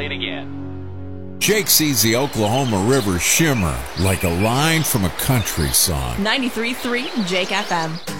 it again. Jake sees the Oklahoma River shimmer like a line from a country song. 93.3 Jake FM.